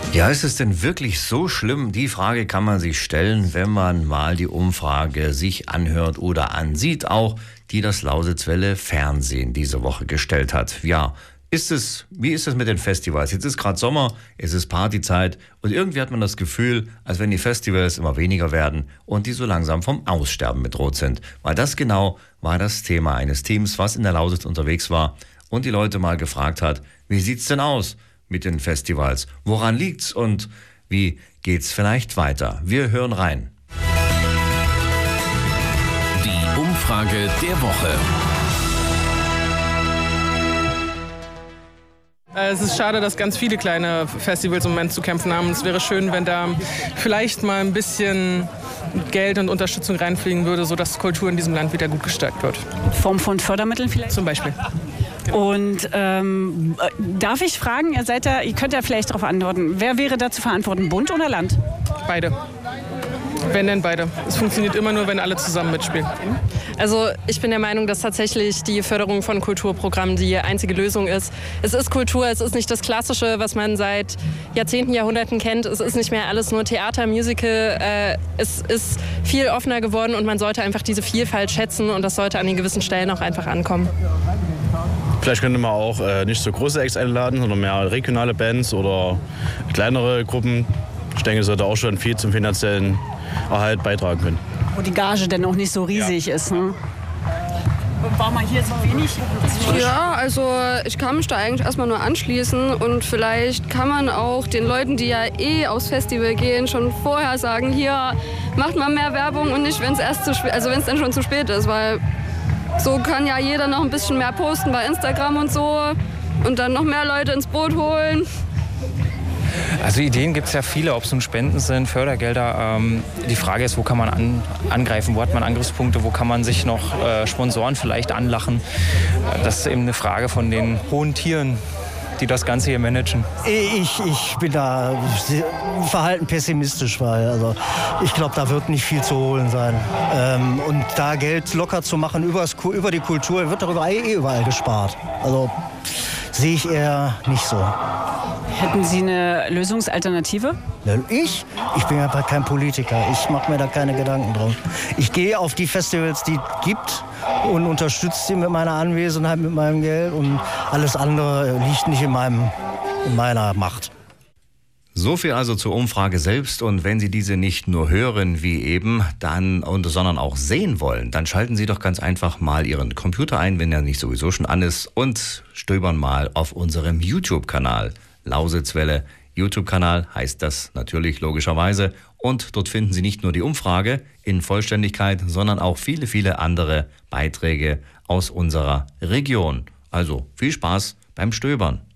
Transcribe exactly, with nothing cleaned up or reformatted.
Ja, ist es denn wirklich so schlimm? Die Frage kann man sich stellen, wenn man mal die Umfrage sich anhört oder ansieht, auch die das Lausitzwelle Fernsehen diese Woche gestellt hat. Ja, ist es, wie ist es mit den Festivals? Jetzt ist gerade Sommer, es ist Partyzeit und irgendwie hat man das Gefühl, als wenn die Festivals immer weniger werden und die so langsam vom Aussterben bedroht sind. Weil das genau war das Thema eines Teams, was in der Lausitz unterwegs war und die Leute mal gefragt hat, wie sieht's denn aus mit den Festivals? Woran liegt's und wie geht's vielleicht weiter? Wir hören rein. Die Umfrage der Woche. Es ist schade, dass ganz viele kleine Festivals im Moment zu kämpfen haben. Es wäre schön, wenn da vielleicht mal ein bisschen Geld und Unterstützung reinfliegen würde, sodass Kultur in diesem Land wieder gut gestärkt wird. Form von Fördermitteln vielleicht? Zum Beispiel. Und ähm, darf ich fragen, ihr seid da, ihr könnt ja vielleicht darauf antworten, wer wäre da zu verantworten, Bund oder Land? Beide. Wenn denn beide. Es funktioniert immer nur, wenn alle zusammen mitspielen. Also ich bin der Meinung, dass tatsächlich die Förderung von Kulturprogrammen die einzige Lösung ist. Es ist Kultur, es ist nicht das Klassische, was man seit Jahrzehnten, Jahrhunderten kennt. Es ist nicht mehr alles nur Theater, Musical. Äh, es ist viel offener geworden und man sollte einfach diese Vielfalt schätzen und das sollte an den gewissen Stellen auch einfach ankommen. Vielleicht könnte man auch äh, nicht so große Acts einladen, sondern mehr regionale Bands oder kleinere Gruppen. Ich denke, es sollte auch schon viel zum finanziellen Erhalt beitragen können. Wo die Gage denn auch nicht so riesig ja. ist. Ne? War mal hier so wenig? Ja, also ich kann mich da eigentlich erstmal nur anschließen und vielleicht kann man auch den Leuten, die ja eh aufs Festival gehen, schon vorher sagen, hier macht mal mehr Werbung und nicht, wenn es erst zu spät, also wenn es dann schon zu spät ist, weil so kann ja jeder noch ein bisschen mehr posten bei Instagram und so und dann noch mehr Leute ins Boot holen. Also Ideen gibt es ja viele, ob es nun Spenden sind, Fördergelder. Ähm, die Frage ist, wo kann man an, angreifen, wo hat man Angriffspunkte, wo kann man sich noch äh, Sponsoren vielleicht anlachen. Das ist eben eine Frage von den hohen Tieren, die das Ganze hier managen. Ich, ich bin da verhalten pessimistisch, weil also ich glaube, da wird nicht viel zu holen sein. Ähm, und da Geld locker zu machen übers, über die Kultur, wird darüber eh überall gespart. Also sehe ich eher nicht so. Hätten Sie eine Lösungsalternative? Ich? Ich bin ja kein Politiker. Ich mache mir da keine Gedanken drum. Ich gehe auf die Festivals, die es gibt und unterstütze sie mit meiner Anwesenheit, mit meinem Geld. Und alles andere liegt nicht in, meinem, in meiner Macht. So viel also zur Umfrage selbst. Und wenn Sie diese nicht nur hören wie eben, dann, und, sondern auch sehen wollen, dann schalten Sie doch ganz einfach mal Ihren Computer ein, wenn er nicht sowieso schon an ist, und stöbern mal auf unserem YouTube-Kanal. Lausitzwelle YouTube-Kanal heißt das natürlich logischerweise. Und dort finden Sie nicht nur die Umfrage in Vollständigkeit, sondern auch viele, viele andere Beiträge aus unserer Region. Also viel Spaß beim Stöbern.